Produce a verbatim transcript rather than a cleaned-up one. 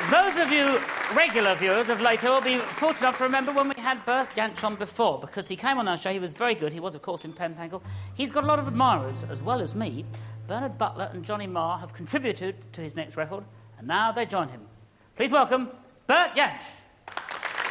Those of you regular viewers of later will be fortunate enough to remember when we had Bert Jansch on before, because he came on our show. He was very good. He was, of course, in Pentangle. He's got a lot of admirers, as well as me. Bernard Butler and Johnny Marr have contributed to his next record, and now they join him. Please welcome Bert Jansch.